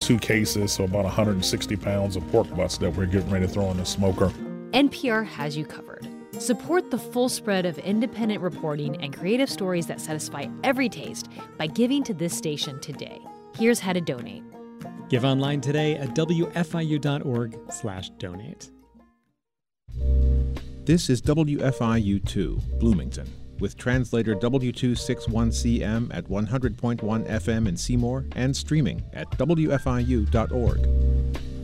2 cases, so about 160 pounds of pork butts that we're getting ready to throw in the smoker. NPR has you covered. Support the full spread of independent reporting and creative stories that satisfy every taste by giving to this station today. Here's how to donate. Give online today at wfiu.org/donate. This is WFIU2, Bloomington, with translator W261CM at 100.1 FM in Seymour and streaming at WFIU.org.